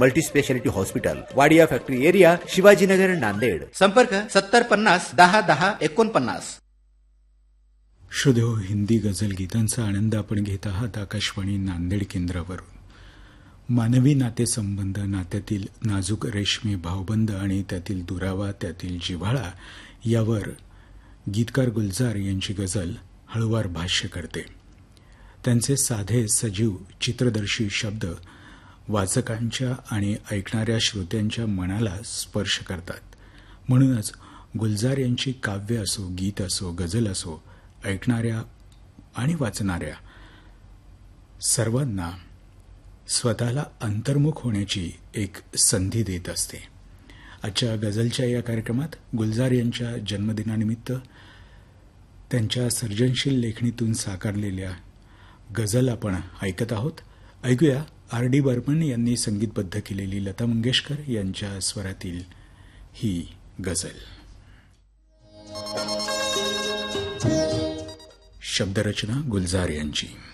Multi speciality hospital, Wadia factory area, Shivajinagar, Nanded. संपर्क 7050 10 10 49. श्रोतेहो, हिंदी गझल गीतांचा आनंद आपण घेत आहात आकाशवाणी नांदेड केंद्रावरून. मानवी नातेसंबंध, नात्यातील नाजूक रेशमी भावबंद आणि त्यातील दुरावा, त्यातील जिव्हाळा यावर गीतकार गुलजार यांची गझल हळूवार भाष्य करते. त्यांचे साधे सजीव चित्रदर्शी शब्द वाचकांच्या आणि ऐकणाऱ्या श्रोत्यांच्या मनाला स्पर्श करतात. म्हणूनच गुलजार यांची काव्य असो, गीत असो, गझल असो, ऐकणाऱ्या आणि वाचणाऱ्या सर्वांना स्वतःला अंतर्मुख होण्याची एक संधी देत असते. आजच्या गझलच्या या कार्यक्रमात गुलजार यांच्या जन्मदिनानिमित्त त्यांच्या सर्जनशील लेखणीतून साकारलेल्या गझल आपण ऐकत आहोत. ऐकूया R.D. बर्मन यांनी संगीतबद्ध केलेली लता मंगेशकर यांच्या स्वरातील ही गझल. शब्दरचना गुलजार यांची.